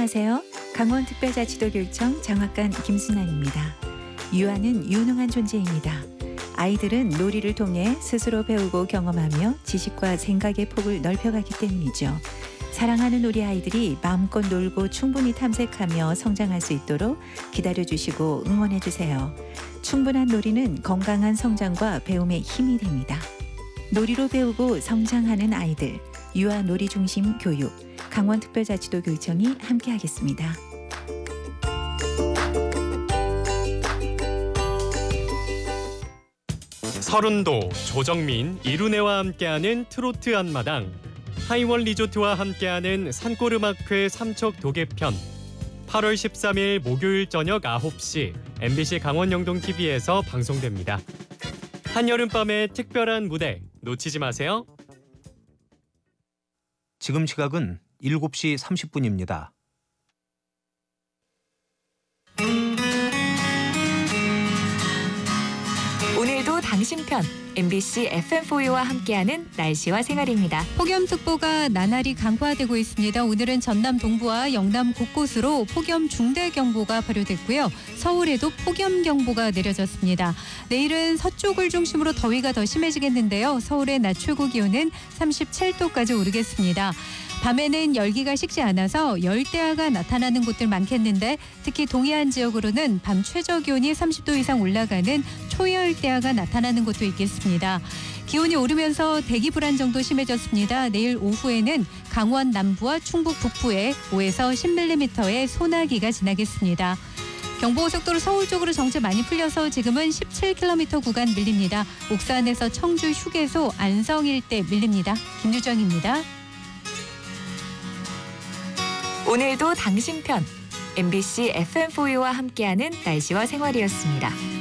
안녕하세요. 강원특별자치도교육청 장학관 김순환입니다. 유아는 유능한 존재입니다. 아이들은 놀이를 통해 스스로 배우고 경험하며 지식과 생각의 폭을 넓혀가기 때문이죠. 사랑하는 우리 아이들이 마음껏 놀고 충분히 탐색하며 성장할 수 있도록 기다려주시고 응원해주세요. 충분한 놀이는 건강한 성장과 배움의 힘이 됩니다. 놀이로 배우고 성장하는 아이들, 유아 놀이 중심 교육, 강원특별자치도교육청이 함께하겠습니다. 서른도, 조정민, 이룬혜와 함께하는 트로트 한마당, 하이원 리조트와 함께하는 산골음악회 삼척 도계편, 8월 13일 목요일 저녁 9시 MBC 강원영동TV에서 방송됩니다. 한여름밤의 특별한 무대 놓치지 마세요. 지금 시각은 7시 30분입니다. 오늘도 당신 편 MBC FM4U와 함께하는 날씨와 생활입니다. 폭염특보가 나날이 강화되고 있습니다. 오늘은 전남 동부와 영남 곳곳으로 폭염 중대경보가 발효됐고요. 서울에도 폭염경보가 내려졌습니다. 내일은 서쪽을 중심으로 더위가 더 심해지겠는데요. 서울의 낮 최고 기온은 37도까지 오르겠습니다. 밤에는 열기가 식지 않아서 열대야가 나타나는 곳들 많겠는데 특히 동해안 지역으로는 밤 최저 기온이 30도 이상 올라가는 초열대야가 나타나는 곳도 있겠습니다. 기온이 오르면서 대기 불안정도 심해졌습니다. 내일 오후에는 강원 남부와 충북 북부에 5에서 10mm의 소나기가 지나겠습니다. 경부고속도로 서울 쪽으로 정체 많이 풀려서 지금은 17km 구간 밀립니다. 옥산에서 청주 휴게소 안성 일대 밀립니다. 김유정입니다. 오늘도 당신 편 MBC FM4U와 함께하는 날씨와 생활이었습니다.